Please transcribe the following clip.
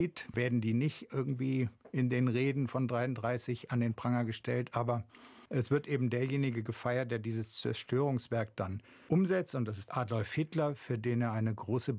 werden die nicht irgendwie in den Reden von 33 an den Pranger gestellt, aber es wird eben derjenige gefeiert, der dieses Zerstörungswerk dann umsetzt, und das ist Adolf Hitler, für den er eine große